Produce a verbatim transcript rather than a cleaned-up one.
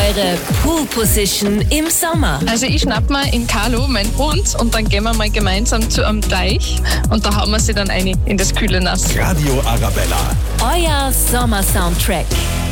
Eure Pool Position im Sommer. Also ich schnapp mal in Carlo, mein Hund, und dann gehen wir mal gemeinsam zu einem Teich und da hauen wir sie dann ein in das kühle Nass. Radio Arabella. Euer Sommer-Soundtrack.